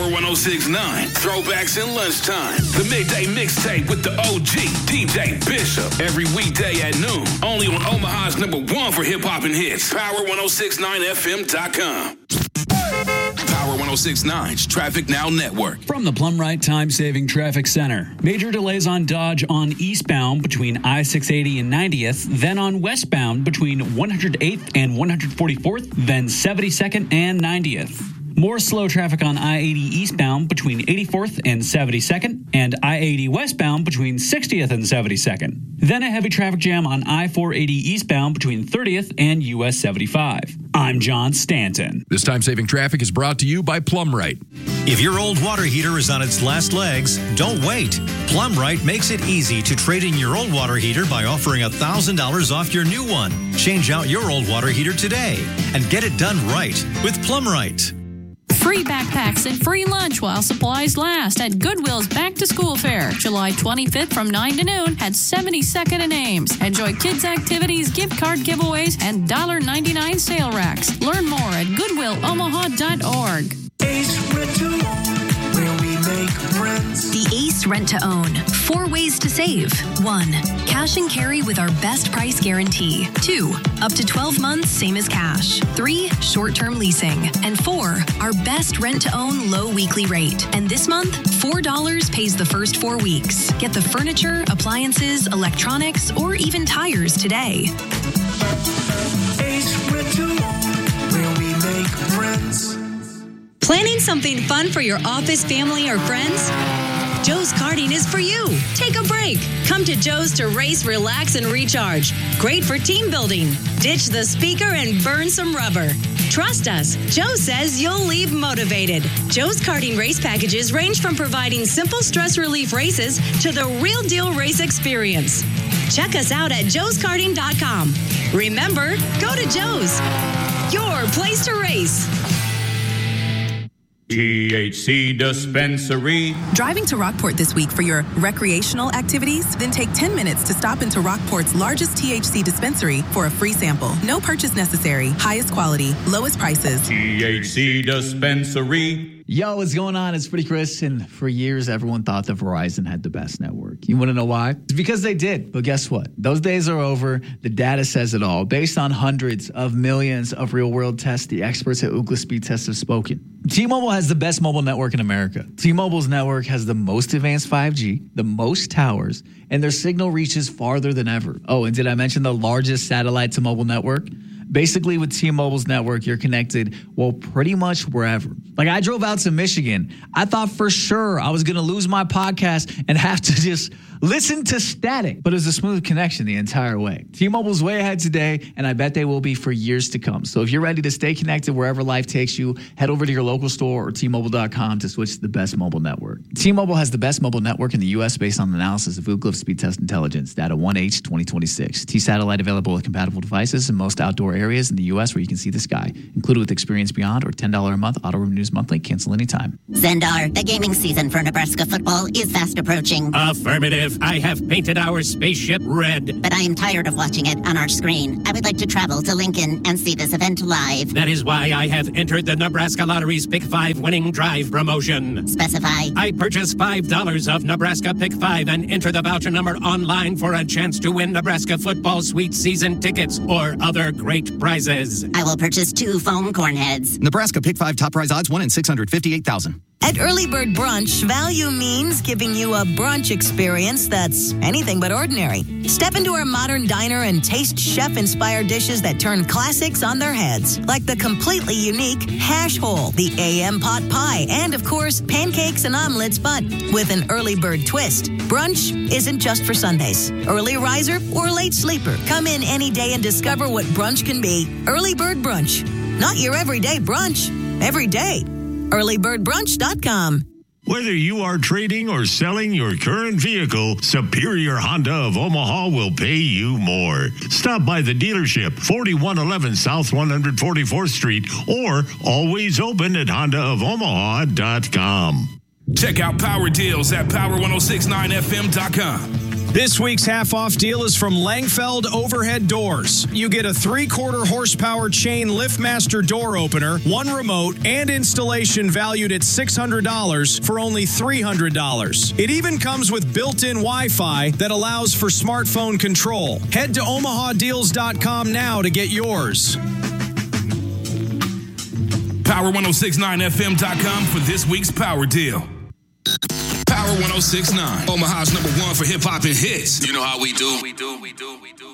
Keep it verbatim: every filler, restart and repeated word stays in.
Power one oh six point nine. Throwbacks in lunchtime. The midday mixtape with the O G, D J Bishop. Every weekday at noon. Only on Omaha's number one for hip-hop and hits. Power ten sixty-nine F M dot com. Power ten sixty-nine's Traffic Now Network. From the Plumright Time-Saving Traffic Center. Major delays on Dodge on eastbound between I six eighty and ninetieth, then on westbound between one hundred eighth and one hundred forty-fourth, then seventy-second and ninetieth. More slow traffic on I eighty eastbound between eighty-fourth and seventy-second, and I eighty westbound between sixtieth and seventy-second. Then a heavy traffic jam on I four eighty eastbound between thirtieth and U S seventy-five. I'm John Stanton. This time-saving traffic is brought to you by Plumright. If your old water heater is on its last legs, don't wait. Plumright makes it easy to trade in your old water heater by offering one thousand dollars off your new one. Change out your old water heater today and get it done right with Plumright. Free backpacks and free lunch while supplies last at Goodwill's Back to School Fair, July twenty-fifth from nine to noon at seventy-second and Ames. Enjoy kids' activities, gift card giveaways, and one dollar ninety-nine sale racks. Learn more at goodwill omaha dot org. Ace Rent to Own, where we make friends. The Ace Rent to Own. Four ways to save. One, cash and carry with our best price guarantee. Two, up to twelve months, same as cash. Three, short-term leasing. And four, our best rent to own low weekly rate. And this month, four dollars pays the first four weeks. Get the furniture, appliances, electronics, or even tires today. Ace Rent to Own, where we make friends. Planning something fun for your office, family, or friends? Joe's Karting is for you. Take a break. Come to Joe's to race, relax, and recharge. Great for team building. Ditch the speaker and burn some rubber. Trust us, Joe says you'll leave motivated. Joe's Karting race packages range from providing simple stress relief races to the real deal race experience. Check us out at joes karting dot com. Remember, go to Joe's, your place to race. T H C Dispensary. Driving to Rockport this week for your recreational activities? Then take ten minutes to stop into Rockport's largest T H C dispensary for a free sample. No purchase necessary. Highest quality. Lowest prices. T H C Dispensary. Yo, what's going on? It's Pretty Chris, and for years, everyone thought that Verizon had the best network. You want to know why? It's because they did. But guess what? Those days are over. The data says it all. Based on hundreds of millions of real-world tests, the experts at Ookla Speed Test have spoken. T-Mobile has the best mobile network in America. T-Mobile's network has the most advanced five G, the most towers, and their signal reaches farther than ever. Oh, and did I mention the largest satellite-to-mobile network? Basically, with T-Mobile's network, you're connected, well, pretty much wherever. Like, I drove out to Michigan. I thought for sure I was going to lose my podcast and have to just listen to static. But it was a smooth connection the entire way. T-Mobile's way ahead today, and I bet they will be for years to come. So if you're ready to stay connected wherever life takes you, head over to your local store or T Mobile dot com to switch to the best mobile network. T-Mobile has the best mobile network in the U S based on analysis of Ookla Speed Test Intelligence, data one H twenty twenty-six. T-Satellite available with compatible devices in most outdoor areas in the U S where you can see the sky. Included with Experience Beyond or ten dollars a month. Auto renews monthly. Cancel anytime. Zendar, the gaming season for Nebraska football is fast approaching. Affirmative. I have painted our spaceship red. But I am tired of watching it on our screen. I would like to travel to Lincoln and see this event live. That is why I have entered the Nebraska Lottery's Pick five Winning Drive promotion. Specify. I purchase five dollars of Nebraska Pick five and enter the voucher number online for a chance to win Nebraska football sweet season tickets or other great prizes. I will purchase two foam corn heads. Nebraska Pick five top prize odds one in six hundred fifty-eight thousand. At Early Bird Brunch, value means giving you a brunch experience that's anything but ordinary. Step into our modern diner and taste chef-inspired dishes that turn classics on their heads, like the completely unique hash hole, the A M pot pie, and, of course, pancakes and omelets, but with an Early Bird twist. Brunch isn't just for Sundays. Early riser or late sleeper, come in any day and discover what brunch can be. Early Bird Brunch. Not your everyday brunch. Every day. early bird brunch dot com. Whether you are trading or selling your current vehicle, Superior Honda of Omaha will pay you more. Stop by the dealership, forty-one eleven South one hundred forty-fourth Street, or always open at honda of omaha dot com. Check out Power Deals at power ten sixty-nine F M dot com. This week's half-off deal is from Langfeld Overhead Doors. You get a three-quarter horsepower chain LiftMaster door opener, one remote, and installation valued at six hundred dollars for only three hundred dollars. It even comes with built-in Wi-Fi that allows for smartphone control. Head to omaha deals dot com now to get yours. Power ten sixty-nine F M dot com for this week's Power Deal. Power ten sixty-nine, Omaha's number one for hip hop and hits. You know how we do. We do, we do, we do.